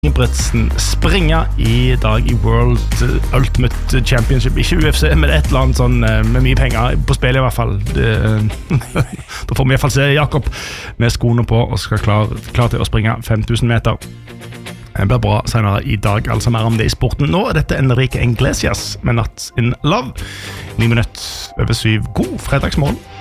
Ingebrigtsen springe I dag I World Ultimate Championship. Ikke UFC, men et eller annet sånn med mye penger på spill I hvert fall. Da får vi I hvert fall se Jakob med skoene på og skal klar til å springe 5000 meter. Det blir bra senere I dag, altså mer om det I sporten. Nå dette Enrique Iglesias med Not in Love. 9 minutter over 7. God fredagsmorgen.